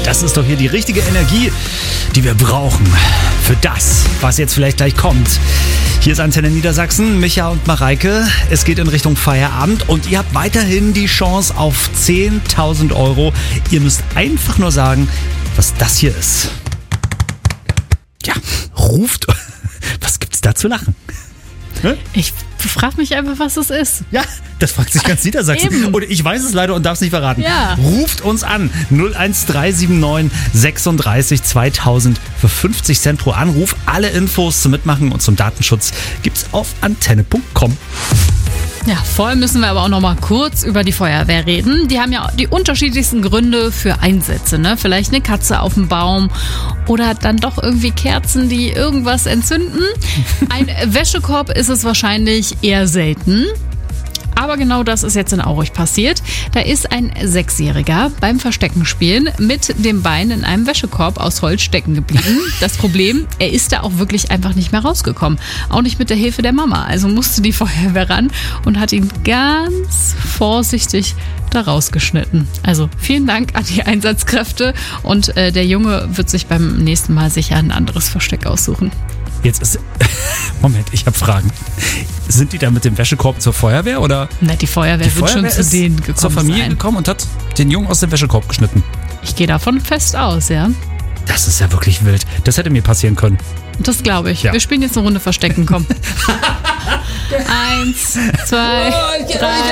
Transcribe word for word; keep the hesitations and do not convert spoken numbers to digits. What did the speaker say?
Das ist doch hier die richtige Energie, die wir brauchen für das, was jetzt vielleicht gleich kommt. Hier ist Antenne Niedersachsen, Micha und Mareike. Es geht in Richtung Feierabend und ihr habt weiterhin die Chance auf zehntausend Euro. Ihr müsst einfach nur sagen, was das hier ist. Ja, ruft. Was gibt's da zu lachen? Hä? Ich frage mich einfach, was es ist. Ja, das fragt sich ganz Niedersachsen. Eben. Und ich weiß es leider und darf es nicht verraten. Ja. Ruft uns an. null eins drei sieben neun sechsunddreißig zweitausend für fünfzig Cent pro Anruf. Alle Infos zum Mitmachen und zum Datenschutz gibt's auf antenne punkt com. Ja, vorher müssen wir aber auch noch mal kurz über die Feuerwehr reden. Die haben ja die unterschiedlichsten Gründe für Einsätze, ne? Vielleicht eine Katze auf dem Baum oder dann doch irgendwie Kerzen, die irgendwas entzünden. Ein Wäschekorb ist es wahrscheinlich eher selten. Aber genau das ist jetzt in Aurich passiert. Da ist ein Sechsjähriger beim Versteckenspielen mit dem Bein in einem Wäschekorb aus Holz stecken geblieben. Das Problem, er ist da auch wirklich einfach nicht mehr rausgekommen. Auch nicht mit der Hilfe der Mama. Also musste die Feuerwehr ran und hat ihn ganz vorsichtig da rausgeschnitten. Also vielen Dank an die Einsatzkräfte und äh, der Junge wird sich beim nächsten Mal sicher ein anderes Versteck aussuchen. Jetzt ist... Moment, ich habe Fragen. Sind die da mit dem Wäschekorb zur Feuerwehr oder? Na, die Feuerwehr Die wird Feuerwehr schon zu denen gekommen zur Familie sein. gekommen und hat den Jungen aus dem Wäschekorb geschnitten. Ich gehe davon fest aus, ja. Das ist ja wirklich wild. Das hätte mir passieren können. Das glaube ich. Ja. Wir spielen jetzt eine Runde Verstecken, komm. Eins, zwei, drei.